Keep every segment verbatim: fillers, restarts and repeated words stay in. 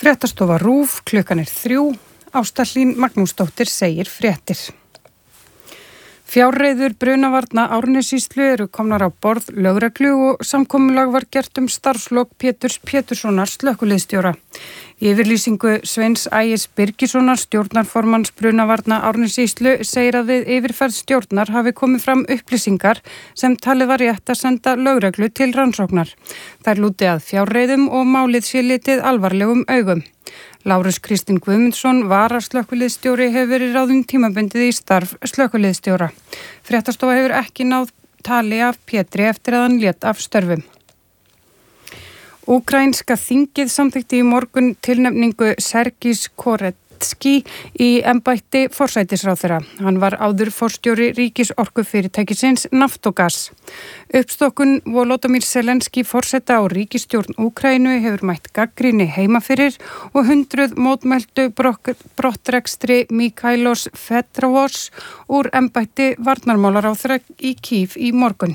Fréttastofa RÚV, klukkan er þrjú, Ásta Hlín Magnúsdóttir segir fréttir. Fjárreiður brunavarna Árnessýslu eru komnar á borð lögreglu og samkomulag var gert um starfslok Péturs Péturssonar slökkviliðsstjóra. Í yfirlýsingu Sveins Ægis Birgissonar stjórnarformanns brunavarna Árnessýslu segir að við yfirferð stjórnar hafi komið fram upplýsingar sem talið var rétt að senda lögreglu til rannsóknar. Þær lúti að fjárreiðum og málið sé litið alvarlegum augum. Lárus Kristinn Guðmundsson varaslökkviliðsstjóri hefur verið ráðinn tímabundið í starf slökkviliðsstjóra. Fréttastofa hefur ekki náð tali af Pétri eftir að hann lét af störfum. Úkraínska þingið samþykkti í morgun tilnefningu Sergís Koretski í embætti forsætisráðherra. Hann var áður forstjóri ríkisorkufyrirtækisins Naftogaz. Uppstokkun Volodymyr Zelenský forseta á ríkisstjórn Úkraínu hefur mætt gagnrýni heima fyrir og hundruð mótmæltu brottrekstri Mikhailos Fedorov úr embætti varnarmálaráðherra í Kív í morgun.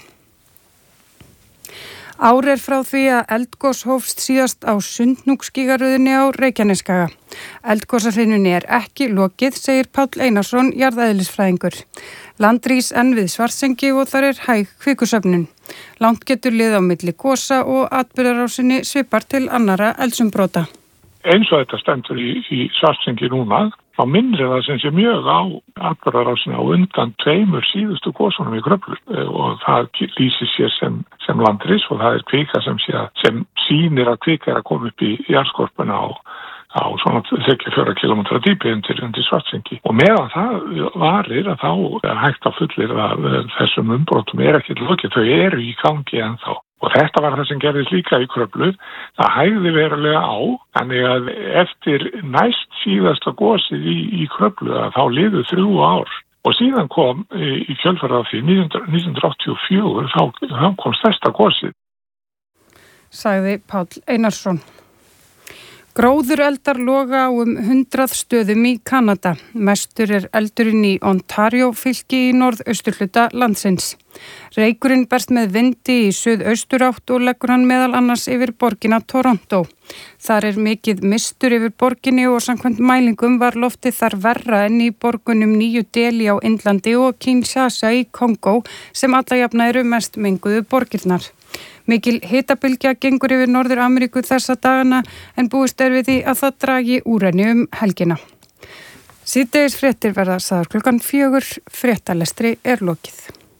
Ár er frá því að eldgos hófst síðast á Sundhnúksgígaröðinni á Reykjanesskaga. Eldgosahrinunni er ekki lokið, segir Páll Einarsson, jarðeðlisfræðingur. Land rís enn við Svartsengi og þar er hæg kvikusöfnun. Langt getur liðið á milli gosa og atburðarásinni svipar til annarra eldsumbrota. Eins og þetta stendur í, í Svartsengi núna, þá minnir það sem sé mjög á atburðarásina á undan tveimur síðustu gosunum í Kröflu og það lýsir sér sem, sem landris og það er kvika sem, sé, sem sýnir að kvika er að koma upp í jarðskorpuna á, á svona þriggja til fjögurra kílómetra dýpi undir, undir Svartsengi. Og meðan það varir að þá er hægt að fullir að þessum umbrotum er ekki lokið, þau eru í gangi ennþá. Og þetta var það sem gerðist líka í Kröflu, það hægði verulega á, þannig að eftir næst síðasta gosið í, í Kröflu að þá liðu þrjú ár. Og síðan kom í kjölfarið af því nítján hundruð áttatíu og fjögur, þá, þá kom stærsta gosið. Sagði Páll Einarsson. Gróðureldar loga á um hundrað stöðum í Kanada. Mestur er eldurinn í Ontario fylki í norðausturhluta landsins. Reykurinn berst með vindi í suðausturátt og leggur hann meðal annars yfir borgina Toronto. Þar er mikið mistur yfir borginni og samkvæmt mælingum var loftið þar verra en í borgunum Nýju Delhi á Indlandi og Kinshasa í Kongó sem alla jafna eru mest menguðu borgirnar. Mikil hitabylgja gengur yfir Norður-Ameríku þessa dagana en búist er við því að það dragi úr henni um helgina. Síðdegis fréttir verða sagðar klukkan fjögur, fréttalestri er lokið.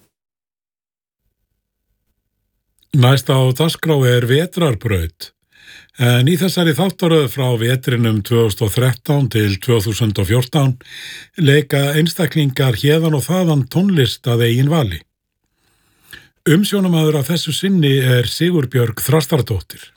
Næst á dagskrá er vetrarbraut, en í þessari þáttaröð frá vetrinum tvö þúsund og þrettán til tvö þúsund og fjórtán leika einstaklingar héðan og þaðan tónlist að eigin vali. Umsjónamaður af þessu sinni er Sigurbjörg Þrastardóttir.